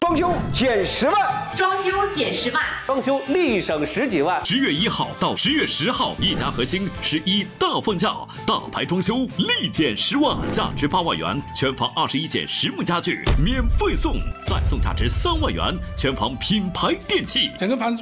装修减10万， 装修减10万， 装修立省10几万。 10月1号到10月10号，一家核心11大放价，大牌装修立减10万，价值8万元，全房21件实木家具免费送，再送价值3万元，全房品牌电器。 整个房